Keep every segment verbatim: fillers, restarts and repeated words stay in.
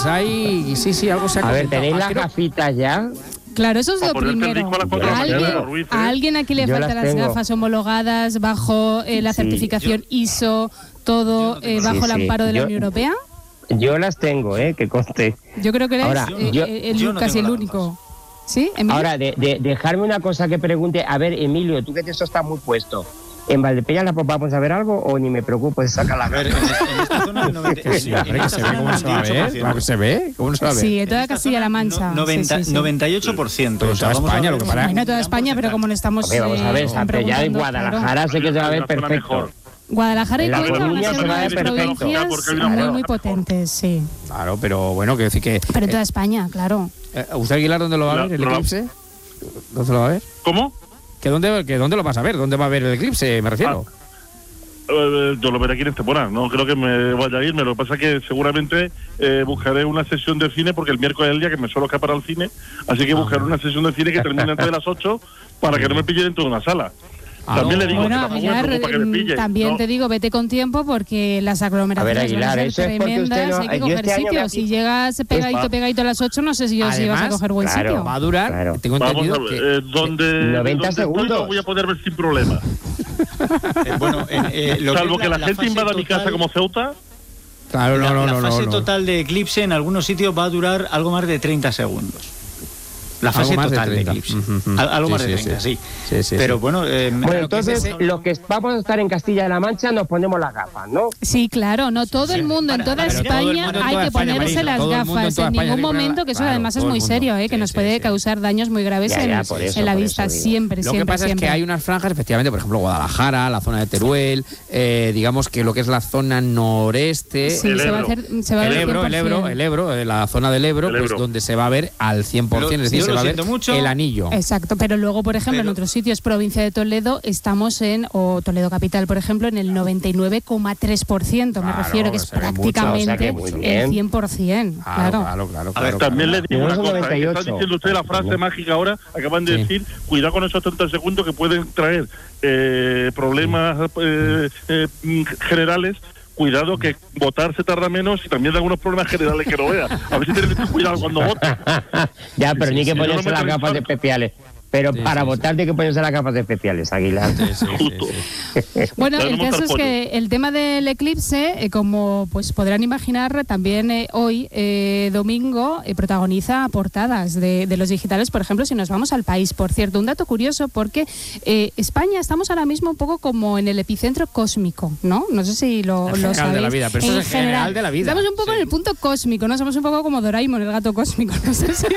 pues hay... Sí, sí, algo se ha A ver, comentado. ¿tenéis Ah, las creo- gafitas ya? Claro, eso es A lo ponerte el primero. disco a las cuatro de la ¿A mañana, alguien, Ruiz, ¿eh? a alguien aquí le Yo faltan las las tengo. gafas homologadas bajo eh, la Sí. certificación I S O, todo eh, bajo Sí, el sí. amparo de la Yo- Unión Europea? Yo las tengo, ¿eh? Que conste. Yo creo que eres Ahora, eh, yo- el, yo no casi tengo el las único. ¿Sí, Emilio? Ahora, de, de- dejarme una cosa que pregunte. A ver, Emilio, tú que eso está muy puesto. ¿En Valdepeñas la vamos a ver algo o ni me preocupo de sacar la A ver, gafa? en, este- en esta zona el noventa, Que sí, en hombre, que esta se ve zona cómo se va a ver. noventa y ocho por ciento. Claro que se ve. ¿Cómo no se va a ver? Sí, en toda En esta Castilla-La zona, Mancha. no- noventa, Sí, sí, sí. noventa y ocho por ciento. Pero O sea, toda vamos a España, ver lo que para- Bueno, toda miramos España, pero cerca. como no estamos... Hombre, vamos a ver, eh, San Pellá y preguntando, Guadalajara claro. sé que se va a ver La zona perfecto. mejor. Guadalajara y En la Cuenca van a Coruña ser se va a unas ver perfecto. provincias Porque hay una muy, zona muy mejor. potentes, sí. Claro, pero bueno, que decir que... Pero en toda España, claro. eh, ¿Usted, Aguilar, dónde lo va a La- ver, el pero la- eclipse? ¿Dónde lo va a ver? ¿Cómo? ¿Que dónde, que ¿Dónde lo vas a ver? ¿Dónde va a ver el eclipse, me refiero? Eh, yo lo veré aquí en Estepona, no creo que me vaya a irme. Lo que pasa es que seguramente eh, buscaré una sesión de cine, porque el miércoles es el día que me suelo escapar al cine, así que buscaré una sesión de cine que termine antes de las ocho para que no me pille dentro de una sala. Ah, También no. le digo Bueno, que tampoco me Aguilar, preocupa que me mm, pille. también ¿no? te digo, vete con tiempo porque las aglomeraciones A ver, Aguilar, van a eso ser es porque usted tremendas, no- hay que yo coger este año sitio. me- Si llegas pegadito, pegadito a las ocho, no sé si, yo, si vas a Además, coger buen claro, sitio. Va a durar, Claro. tengo Vamos entendido a ver, que... eh, donde, noventa donde estoy segundos. lo voy a poder ver sin problema. Eh, bueno, en, eh, lo Salvo es que la, gente fase invada mi total- casa como Ceuta. Claro, no, la, no, la no, fase no, no. total de eclipse en algunos sitios va a durar algo más de treinta segundos. La fase Algo más de total de, treinta. eclipse. Ujú, ujú. Al- algo Sí, más de sí, treinta, sí. sí. Sí, sí, Pero sí. bueno, eh, Bueno, lo que entonces, es- los que vamos a estar en Castilla-La Mancha nos ponemos las gafas, ¿no? Sí, claro, no todo el mundo, en Para- toda para- pero todo el España mundo en hay toda que España, ponerse Marina, las todo el mundo en gafas toda en España ningún tiene que poner- momento, que eso claro, además es todo el muy mundo. serio, ¿eh? que Sí, nos sí, puede sí. causar daños muy graves Ya, ya, en, por eso, en la por vista, eso digo. siempre, Lo siempre, que pasa siempre. es que hay unas franjas, efectivamente, por ejemplo, Guadalajara, la zona de Teruel, eh, digamos que lo que es la zona noreste, Sí, El se va a Ebro. hacer, se va a el ver Ebro, el Ebro, el Ebro, eh, la zona del Ebro, El pues Ebro. donde se va a ver al cien por ciento, Lo- es decir, yo se lo va a ver siento mucho. el anillo. Exacto, pero luego, por ejemplo, en Pero- otros sitios, provincia de Toledo, estamos en, o Toledo Capital, por ejemplo, en el noventa y nueve coma tres por ciento, me Claro, refiero, que es se ve mucho, prácticamente o sea que muy bien. el cien por ciento, Claro, claro. claro, claro. A ver, claro, También claro. le digo Yo una soy cosa, noventa y ocho. está diciendo usted la frase Bien. mágica ahora, acaban de Sí. decir, cuidado con esos treinta segundos que pueden traer eh, problemas eh, eh, mm, generales. Cuidado que votar se tarda menos y también da algunos problemas generales que no vea. A ver si tenéis cuidado cuando vote. Ya, pero Sí, ni sí, que sí. ponerse Yo no me las gafas transporto. especiales. Pero Sí, para sí, votar tiene que ponerse las gafas especiales, Aguilar. Sí, sí, sí, Justo. sí. Bueno, Para el no caso montar es que el tema del eclipse, eh, como pues podrán imaginar, también eh, hoy, eh, domingo, eh, protagoniza portadas de, de los digitales, por ejemplo, si nos vamos al país. Por cierto, un dato curioso, porque eh, España estamos ahora mismo un poco como en el epicentro cósmico, ¿no? No sé si lo, En lo general sabéis. de la vida, pero eso es en general de la vida. Estamos un poco Sí. en el punto cósmico, ¿no? Somos un poco como Doraemon, el gato cósmico. No sé si,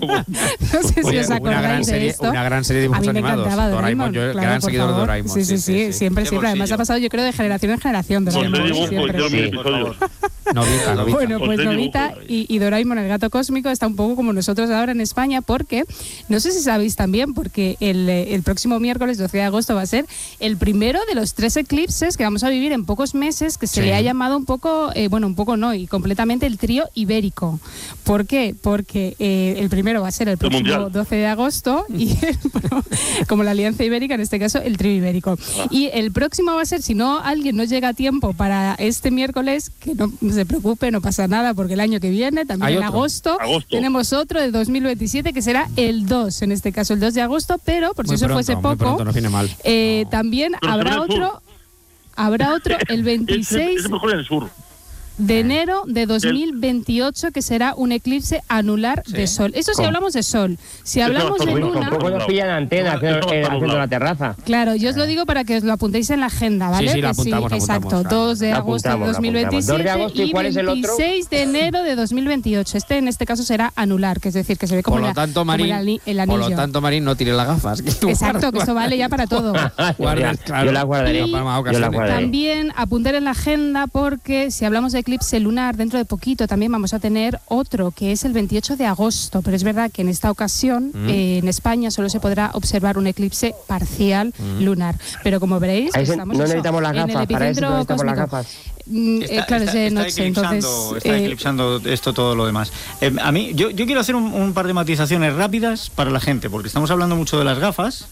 no sé si Oye, os una acordáis gran de serie, esto. una gran serie de dibujos A mí me animados. encantaba Doraemon, yo claro, gran por seguidor de favor. Doraemon. Sí, sí, sí, siempre, De siempre. Además bolsillo. ha pasado, yo creo, de generación en generación. Pues Doraemon, le dibujo, siempre. yo mis Sí, episodios. Novita, novita. Bueno, pues Os te Novita dibujo. y, y Doraemon, el gato cósmico, está un poco como nosotros ahora en España, porque, no sé si sabéis también, porque el, eh, el próximo miércoles, doce de agosto, va a ser el primero de los tres eclipses que vamos a vivir en pocos meses, que se Sí. le ha llamado un poco, eh, bueno, un poco no, y completamente el trío ibérico. ¿Por qué? Porque eh, el primero va a ser el próximo Mundial. doce de agosto, y bueno, como la Alianza Ibérica, en este caso, el trío ibérico. Y el próximo va a ser, si no alguien no llega a tiempo para este miércoles, que no se preocupe, no pasa nada, porque el año que viene, también Hay en otro. agosto, Agosto. tenemos otro de dos mil veintisiete, que será el dos, en este caso el dos de agosto, pero por si Muy eso pronto, fuese muy poco, pronto, no viene mal. eh, también Pero habrá será el sur. otro, habrá otro el Ese, veintiséis ese mejor en el sur. de enero de dos mil veintiocho, que será un eclipse anular Sí. de sol. Eso si ¿Cómo? hablamos de sol. Si Eso hablamos va a de estar Uy, bueno, luna... tampoco nos pillan antenas Eso va a haciendo, estar eh, haciendo nublado. la terraza. Claro, yo os lo digo para que os lo apuntéis en la agenda, ¿vale? Sí, sí, lo Que apuntamos, lo exacto, apuntamos, claro. dos de Lo agosto de apuntamos, lo dos mil veintisiete apuntamos. dos de agosto, ¿y cuál es el otro? veintiséis de enero de dos mil veintiocho. Este en este caso será anular, que es decir, que se ve como, Por lo la- tanto, como Marín, el, ani- el anillo. por lo tanto, Marín, no tire las gafas. que tú Exacto, guardas- que eso vale ya para todo. guardas, Yo claro. la guardaré. Para más Yo la ocasiones. guardaré. También apuntar en la agenda, porque si hablamos de eclipse lunar, dentro de poquito también vamos a tener otro, que es el veintiocho de agosto. Pero es verdad que en esta ocasión, Mm. eh, en España, solo se podrá observar un eclipse parcial Mm. lunar. Pero como veréis, Ahí se- estamos no eso, necesitamos las en el gafas, para eso epicentro no necesitamos las cósmico. gafas. Mm, eh, Está, claro, está- es de está noche, eclipsando, entonces... está eh, eclipsando esto, todo lo demás. Eh, a mí, yo, yo quiero hacer un, un par de matizaciones rápidas para la gente, porque estamos hablando mucho de las gafas.